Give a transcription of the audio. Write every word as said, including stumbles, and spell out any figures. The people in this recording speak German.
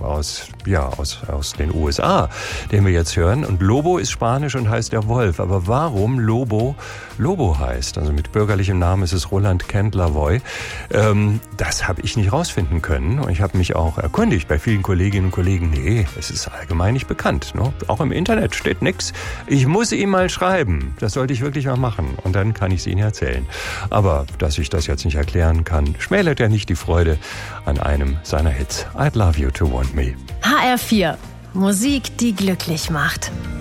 aus, ja, aus, aus den U S A, den wir jetzt hören. Und Lobo ist Spanisch und heißt der Wolf. Aber warum Lobo Lobo heißt, also mit bürgerlichem Namen ist es Roland Kent Lavoie, ähm, das habe ich nicht rausfinden können. Und ich habe mich auch erkundigt bei vielen Kolleginnen und Kollegen. Nee, es ist allgemein nicht bekannt. Ne? Auch im Internet steht nichts. Ich muss ihm mal schreiben. Das sollte ich wirklich mal machen. Und dann kann ich es Ihnen erzählen. Aber dass ich das jetzt nicht erklären kann, schmälert ja nicht die Freude an einem seiner Hits. I'd love you to want me. H R vier. Musik, die glücklich macht.